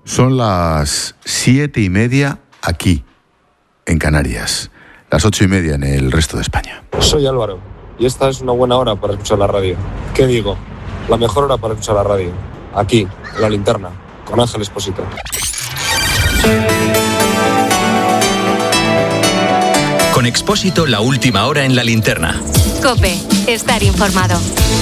Son las 7:30 aquí, en Canarias. Las 8:30 en el resto de España. Soy Álvaro y esta es una buena hora para escuchar la radio. ¿Qué digo? La mejor hora para escuchar la radio. Aquí, en La Linterna, con Ángel Expósito. Con Expósito, la última hora en La Linterna. COPE, estar informado.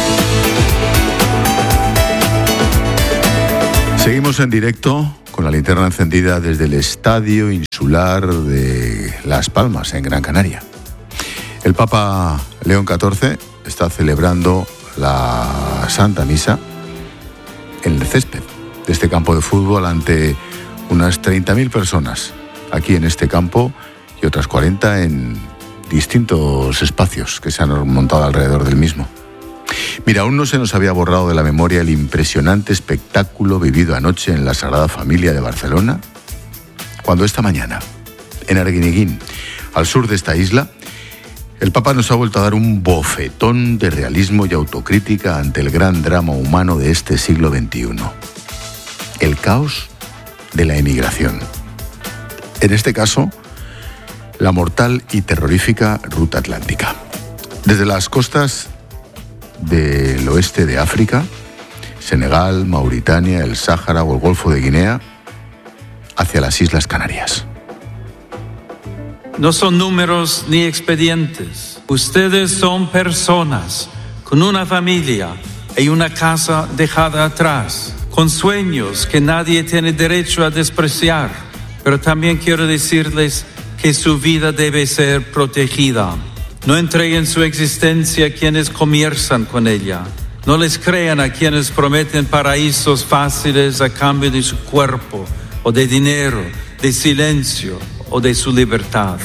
Seguimos en directo con la linterna encendida desde el Estadio Insular de Las Palmas, en Gran Canaria. El Papa León XIV está celebrando la Santa Misa en el césped de este campo de fútbol ante unas 30.000 personas aquí en este campo y otras 40 en distintos espacios que se han montado alrededor del mismo. Mira, aún no se nos había borrado de la memoria el impresionante espectáculo vivido anoche en la Sagrada Familia de Barcelona, cuando esta mañana, en Arguineguín, al sur de esta isla, el Papa nos ha vuelto a dar un bofetón de realismo y autocrítica ante el gran drama humano de este siglo XXI. El caos de la emigración. En este caso, la mortal y terrorífica ruta atlántica. Desde las costas del oeste de África, Senegal, Mauritania, el Sáhara o el Golfo de Guinea, hacia las Islas Canarias. No son números ni expedientes. Ustedes son personas con una familia y una casa dejada atrás, con sueños que nadie tiene derecho a despreciar. Pero también quiero decirles que su vida debe ser protegida. No entreguen su existencia a quienes comienzan con ella. No les crean a quienes prometen paraísos fáciles a cambio de su cuerpo, o de dinero, de silencio o de su libertad.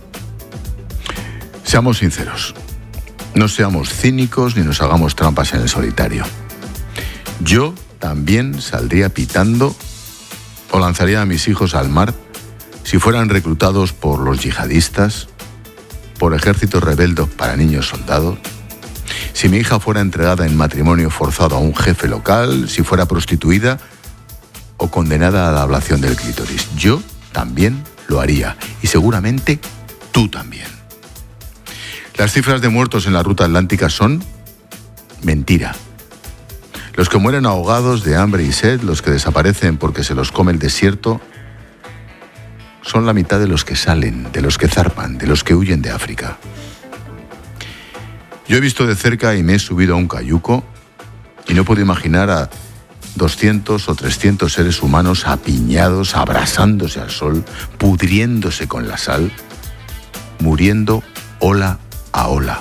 Seamos sinceros. No seamos cínicos ni nos hagamos trampas en el solitario. Yo también saldría pitando o lanzaría a mis hijos al mar si fueran reclutados por los yihadistas, por ejércitos rebeldes para niños soldados, si mi hija fuera entregada en matrimonio forzado a un jefe local, si fuera prostituida o condenada a la ablación del clítoris. Yo también lo haría y seguramente tú también. Las cifras de muertos en la ruta atlántica son mentira. Los que mueren ahogados de hambre y sed, los que desaparecen porque se los come el desierto, son la mitad de los que salen, de los que zarpan, de los que huyen de África. Yo he visto de cerca y me he subido a un cayuco y no puedo imaginar a 200 o 300 seres humanos apiñados, abrasándose al sol, pudriéndose con la sal, muriendo ola a ola.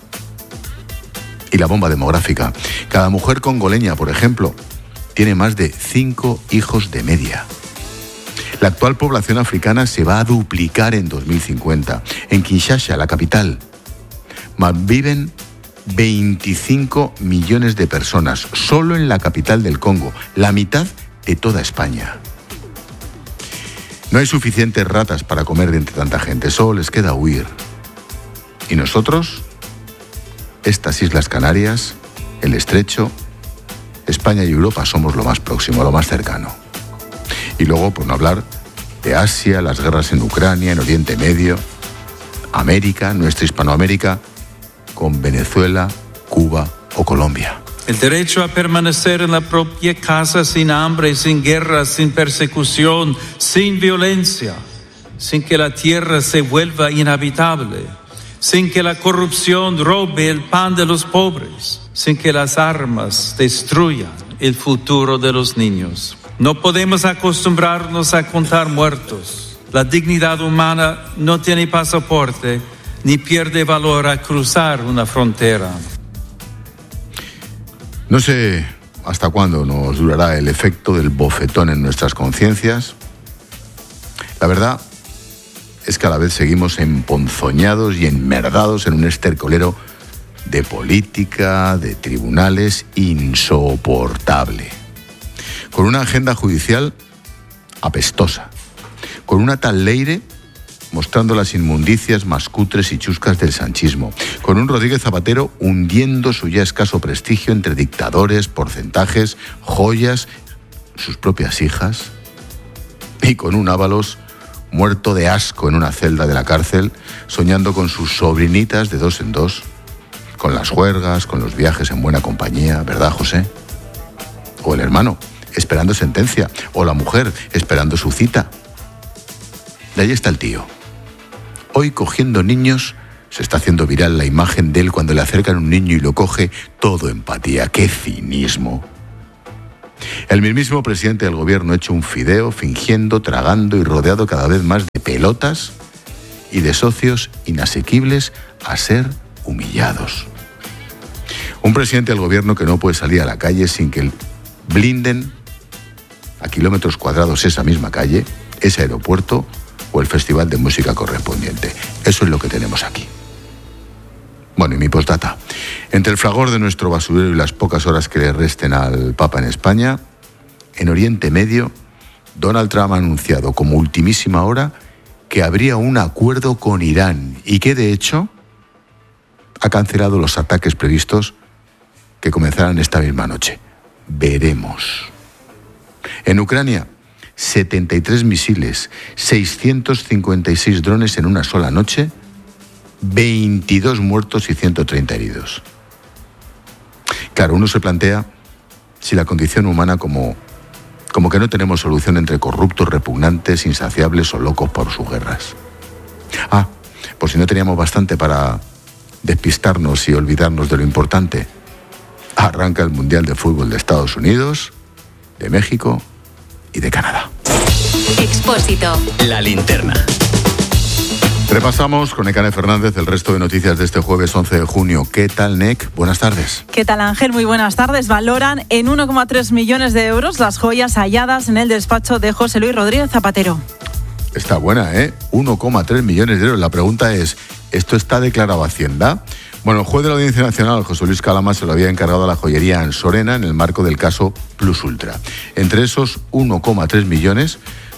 Y la bomba demográfica. Cada mujer congoleña, por ejemplo, tiene más de 5 hijos de media. La actual población africana se va a duplicar en 2050. En Kinshasa, la capital, viven 25 millones de personas, solo en la capital del Congo, la mitad de toda España. No hay suficientes ratas para comer de entre tanta gente, solo les queda huir. Y nosotros, estas Islas Canarias, el Estrecho, España y Europa somos lo más próximo, lo más cercano. Y luego, por no hablar de Asia, las guerras en Ucrania, en Oriente Medio, América, nuestra Hispanoamérica, con Venezuela, Cuba o Colombia. El derecho a permanecer en la propia casa sin hambre, sin guerra, sin persecución, sin violencia, sin que la tierra se vuelva inhabitable, sin que la corrupción robe el pan de los pobres, sin que las armas destruyan el futuro de los niños. No podemos acostumbrarnos a contar muertos. La dignidad humana no tiene pasaporte ni pierde valor a cruzar una frontera. No sé hasta cuándo nos durará el efecto del bofetón en nuestras conciencias. La verdad es que a la vez seguimos emponzoñados y enmerdados en un estercolero de política, de tribunales, insoportable. Con una agenda judicial apestosa, con una tal Leire mostrando las inmundicias más cutres y chuscas del sanchismo, con un Rodríguez Zapatero hundiendo su ya escaso prestigio entre dictadores, porcentajes, joyas, sus propias hijas, y con un Ábalos muerto de asco en una celda de la cárcel, soñando con sus sobrinitas de 2 en 2, con las juergas, con los viajes en buena compañía, ¿verdad, José? O el hermano, esperando sentencia, o la mujer, esperando su cita. De ahí está el tío. Hoy, cogiendo niños, se está haciendo viral la imagen de él cuando le acercan un niño y lo coge, todo empatía. ¡Qué cinismo! El mismísimo presidente del gobierno ha hecho un fideo fingiendo, tragando y rodeado cada vez más de pelotas y de socios inasequibles a ser humillados. Un presidente del gobierno que no puede salir a la calle sin que blinden a kilómetros cuadrados esa misma calle, ese aeropuerto o el festival de música correspondiente. Eso es lo que tenemos aquí. Bueno, y mi postdata. Entre el fragor de nuestro basurero y las pocas horas que le resten al Papa en España, en Oriente Medio, Donald Trump ha anunciado como ultimísima hora que habría un acuerdo con Irán y que, de hecho, ha cancelado los ataques previstos que comenzarán esta misma noche. Veremos. En Ucrania, 73 misiles, 656 drones en una sola noche, 22 muertos y 130 heridos. Claro, uno se plantea si la condición humana como que no tenemos solución entre corruptos, repugnantes, insaciables o locos por sus guerras. Por si no teníamos bastante para despistarnos y olvidarnos de lo importante. Arranca el Mundial de Fútbol de Estados Unidos, de México y de Canadá. Expósito. La linterna. Repasamos con Nekane Fernández el resto de noticias de este jueves 11 de junio. ¿Qué tal, Nek? Buenas tardes. ¿Qué tal, Ángel? Muy buenas tardes. Valoran en 1,3 millones de euros las joyas halladas en el despacho de José Luis Rodríguez Zapatero. Está buena, ¿eh? 1,3 millones de euros. La pregunta es, ¿esto está declarado a Hacienda? Bueno, el juez de la Audiencia Nacional, José Luis Calama, se lo había encargado a la joyería Ansorena en el marco del caso Plus Ultra. Entre esos 1,3 millones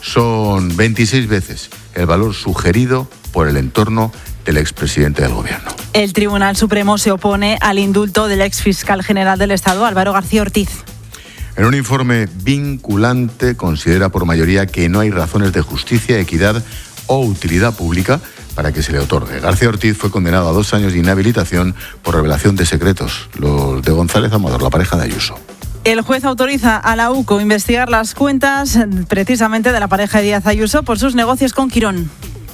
son 26 veces el valor sugerido por el entorno del expresidente del gobierno. El Tribunal Supremo se opone al indulto del exfiscal general del Estado, Álvaro García Ortiz. En un informe vinculante considera por mayoría que no hay razones de justicia, equidad o utilidad pública para que se le otorgue. García Ortiz fue condenado a 2 años de inhabilitación por revelación de secretos, los de González Amador, la pareja de Ayuso. El juez autoriza a la UCO investigar las cuentas precisamente de la pareja de Díaz Ayuso por sus negocios con Quirón.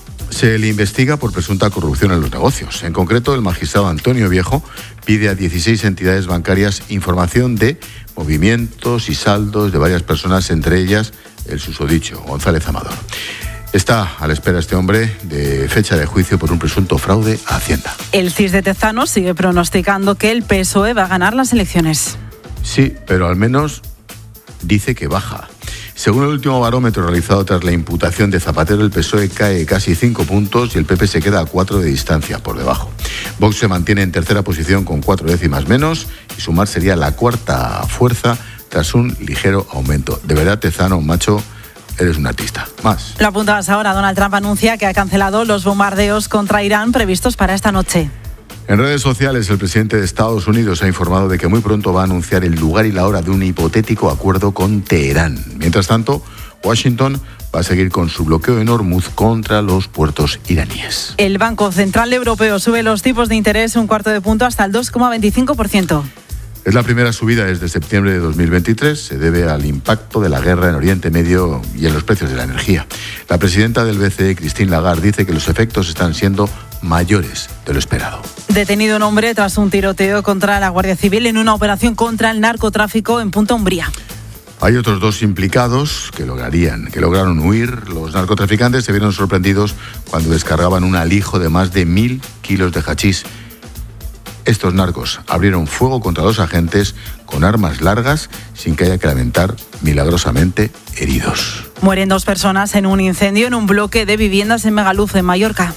Se le investiga por presunta corrupción en los negocios. En concreto, el magistrado Antonio Viejo pide a 16 entidades bancarias información de movimientos y saldos de varias personas, entre ellas el susodicho González Amador. Está a la espera este hombre de fecha de juicio por un presunto fraude a Hacienda. El CIS de Tezanos sigue pronosticando que el PSOE va a ganar las elecciones. Sí, pero al menos dice que baja. Según el último barómetro realizado tras la imputación de Zapatero, el PSOE cae casi 5 puntos y el PP se queda a 4 de distancia por debajo. Vox se mantiene en tercera posición con 4 décimas menos y Sumar sería la cuarta fuerza tras un ligero aumento. De verdad, Tezano, macho, eres un artista. Más. Lo apuntabas ahora. Donald Trump anuncia que ha cancelado los bombardeos contra Irán previstos para esta noche. En redes sociales, el presidente de Estados Unidos ha informado de que muy pronto va a anunciar el lugar y la hora de un hipotético acuerdo con Teherán. Mientras tanto, Washington va a seguir con su bloqueo en Hormuz contra los puertos iraníes. El Banco Central Europeo sube los tipos de interés un cuarto de punto hasta el 2,25%. Es la primera subida desde septiembre de 2023. Se debe al impacto de la guerra en Oriente Medio y en los precios de la energía. La presidenta del BCE, Christine Lagarde, dice que los efectos están siendo mayores de lo esperado. Detenido un hombre tras un tiroteo contra la Guardia Civil en una operación contra el narcotráfico en Punta Umbría. Hay otros 2 implicados que lograron huir. Los narcotraficantes se vieron sorprendidos cuando descargaban un alijo de más de 1.000 kilos de hachís. Estos narcos abrieron fuego contra los agentes con armas largas sin que haya que lamentar milagrosamente heridos. Mueren 2 personas en un incendio en un bloque de viviendas en Megaluz, en Mallorca.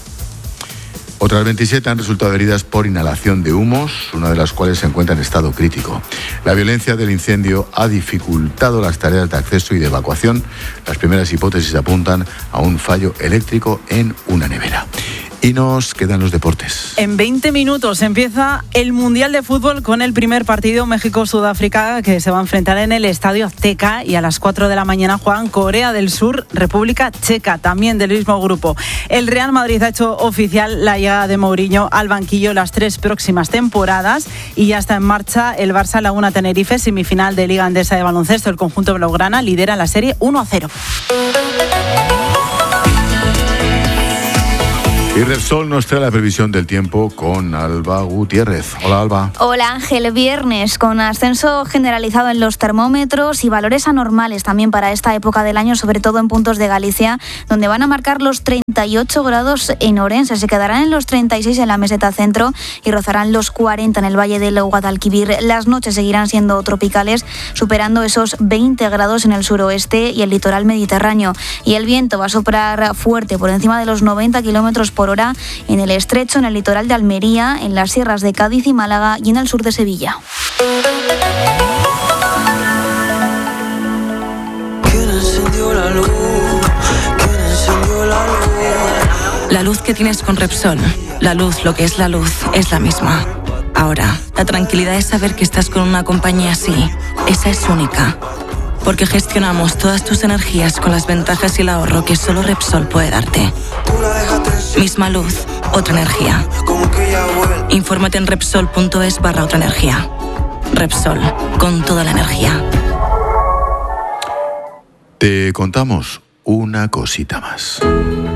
Otras 27 han resultado heridas por inhalación de humos, una de las cuales se encuentra en estado crítico. La violencia del incendio ha dificultado las tareas de acceso y de evacuación. Las primeras hipótesis apuntan a un fallo eléctrico en una nevera. Y nos quedan los deportes. En 20 minutos empieza el Mundial de Fútbol con el primer partido México-Sudáfrica, que se va a enfrentar en el Estadio Azteca, y a las 4 de la mañana juegan Corea del Sur, República Checa, también del mismo grupo. El Real Madrid ha hecho oficial la llegada de Mourinho al banquillo las 3 próximas temporadas y ya está en marcha el Barça Laguna Tenerife, semifinal de Liga Endesa de baloncesto. El conjunto blaugrana lidera la serie 1-0. Y Repsol nos trae la previsión del tiempo con Alba Gutiérrez. Hola, Alba. Hola, Ángel. Viernes con ascenso generalizado en los termómetros y valores anormales también para esta época del año, sobre todo en puntos de Galicia, donde van a marcar los 38 grados en Orense. Se quedarán en los 36 en la meseta centro y rozarán los 40 en el valle del Guadalquivir. Las noches seguirán siendo tropicales, superando esos 20 grados en el suroeste y el litoral mediterráneo. Y el viento va a soplar fuerte por encima de los 90 kilómetros por hora en el estrecho, en el litoral de Almería, en las sierras de Cádiz y Málaga y en el sur de Sevilla. La luz que tienes con Repsol, la luz, lo que es la misma. Ahora, la tranquilidad es saber que estás con una compañía así. Esa es única. Porque gestionamos todas tus energías con las ventajas y el ahorro que solo Repsol puede darte. Misma luz, otra energía. Infórmate en Repsol.es/otra energía. Repsol, con toda la energía. Te contamos una cosita más.